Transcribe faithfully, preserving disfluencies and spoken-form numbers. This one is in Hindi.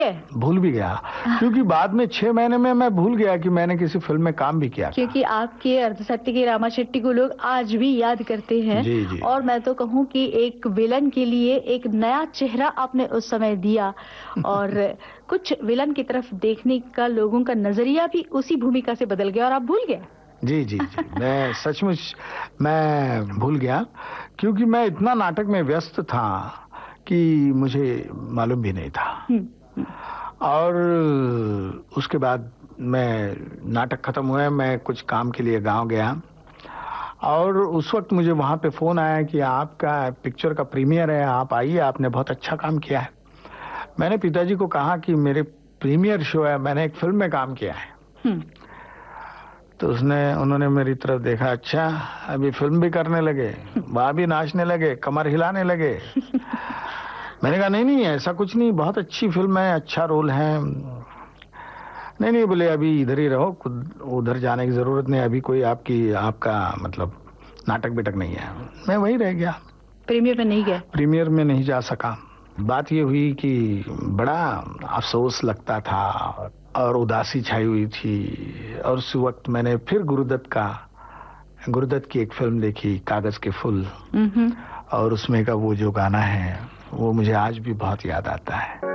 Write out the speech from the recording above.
भूल भी गया, क्योंकि बाद में छह महीने में मैं भूल गया कि मैंने किसी फिल्म में काम भी किया। क्योंकि आपके अर्धसत्य के रामा शेट्टी को लोग आज भी याद करते हैं। जी जी। और मैं तो कहूँ कि एक विलन के लिए एक नया चेहरा आपने उस समय दिया और कुछ विलन की तरफ देखने का लोगों का नजरिया भी उसी भूमिका से बदल गया और आप भूल गए। जी जी जी, मैं सचमुच मैं भूल गया, क्योंकि मैं इतना नाटक में व्यस्त था कि मुझे मालूम भी नहीं था। और उसके बाद मैं नाटक खत्म हुआ, मैं कुछ काम के लिए गांव गया और उस वक्त मुझे वहां पे फोन आया कि आपका पिक्चर का प्रीमियर है, आप आइए, आपने बहुत अच्छा काम किया है। मैंने पिताजी को कहा कि मेरे प्रीमियर शो है, मैंने एक फिल्म में काम किया है। तो उसने उन्होंने मेरी तरफ देखा, अच्छा अभी फिल्म भी करने लगे, वहां भी नाचने लगे, कमर हिलाने लगे। मैंने कहा नहीं नहीं ऐसा कुछ नहीं, बहुत अच्छी फिल्म है, अच्छा रोल है। नहीं नहीं बोले, अभी इधर ही रहो, उधर जाने की जरूरत नहीं, अभी कोई आपकी आपका मतलब नाटक बिटक नहीं है। मैं वही रह गया, प्रीमियर में नहीं गया, प्रीमियर में नहीं जा सका। बात ये हुई कि बड़ा अफसोस लगता था और उदासी छाई हुई थी। और उस वक्त मैंने फिर गुरुदत्त का गुरुदत्त की एक फिल्म देखी, कागज के फूल, और उसमें का वो जो गाना है वो मुझे आज भी बहुत याद आता है।